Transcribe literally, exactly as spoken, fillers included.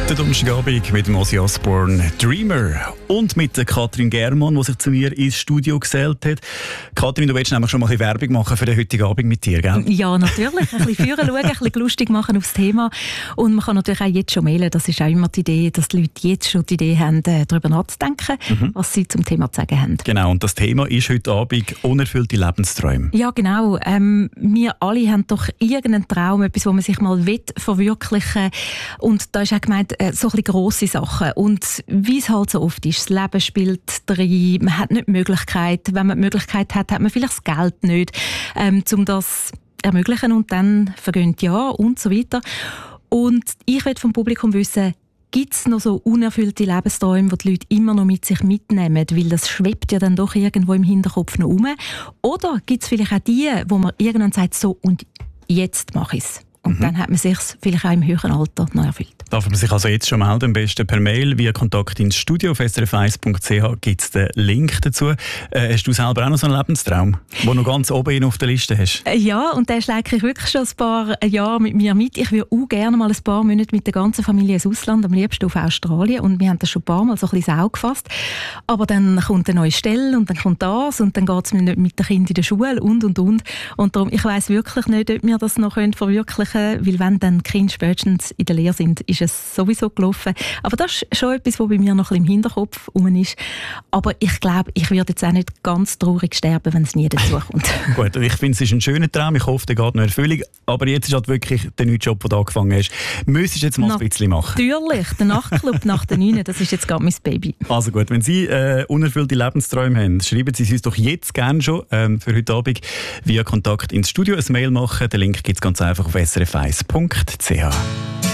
Der Donnerstagabend mit dem Ozzy Osbourne «Dreamer» und mit der Katrin Germann, die sich zu mir ins Studio gesellt hat. Katrin, du willst nämlich schon mal ein bisschen Werbung machen für den heutigen Abend mit dir, gell? Ja, natürlich. Ein bisschen führen schauen, ein bisschen lustig machen aufs Thema. Und man kann natürlich auch jetzt schon mailen. Das ist auch immer die Idee, dass die Leute jetzt schon die Idee haben, darüber nachzudenken, mhm. was sie zum Thema zu sagen haben. Genau, und das Thema ist heute Abend unerfüllte Lebensträume. Ja, genau. Ähm, wir alle haben doch irgendeinen Traum, etwas, wo man sich mal will verwirklichen will. Und da ist auch gemeint, so ein bisschen grosse Sachen. Und wie es halt so oft ist, das Leben spielt rein, man hat nicht die Möglichkeit. Wenn man die Möglichkeit hat, hat man vielleicht das Geld nicht, ähm, um das zu ermöglichen. Und dann vergehen die Jahre und so weiter. Und ich will vom Publikum wissen, gibt es noch so unerfüllte Lebensträume, die die Leute immer noch mit sich mitnehmen? Weil das schwebt ja dann doch irgendwo im Hinterkopf noch rum. Oder gibt es vielleicht auch die, wo man irgendwann sagt, so und jetzt mache ich es. Und mhm. dann hat man sich vielleicht auch im höheren Alter noch erfüllt. Darf man sich also jetzt schon melden, am besten per Mail, via Kontakt ins Studio auf s r f eins punkt c h gibt es den Link dazu. Äh, hast du selber auch noch so einen Lebenstraum, den du noch ganz oben auf der Liste hast? Ja, und den schläge ich wirklich schon ein paar Jahre mit mir mit. Ich würde auch gerne mal ein paar Monate mit der ganzen Familie ins Ausland, am liebsten auf Australien. Und wir haben das schon ein paar Mal so ein bisschen ins Auge gefasst. Aber dann kommt eine neue Stelle und dann kommt das und dann geht es nicht mit den Kindern in der Schule und, und, und. Und darum, ich weiss wirklich nicht, ob wir das noch verwirklichen können, weil wenn dann die Kinder spätestens in der Lehre sind, ist es sowieso gelaufen. Aber das ist schon etwas, was bei mir noch ein bisschen im Hinterkopf rum ist. Aber ich glaube, ich würde jetzt auch nicht ganz traurig sterben, wenn es nie dazu kommt. Gut, ich finde, es ist ein schöner Traum. Ich hoffe, der geht noch in Erfüllung. Aber jetzt ist halt wirklich der neue Job, den du angefangen hast. Müsstest du jetzt mal Na, ein bisschen machen? Natürlich. Der Nachtclub nach der neun, das ist jetzt gerade mein Baby. Also gut, wenn Sie äh, unerfüllte Lebensträume haben, schreiben Sie es uns doch jetzt gerne schon ähm, für heute Abend via Kontakt ins Studio ein Mail machen. Den Link gibt es ganz einfach auf s r f eins punkt c h.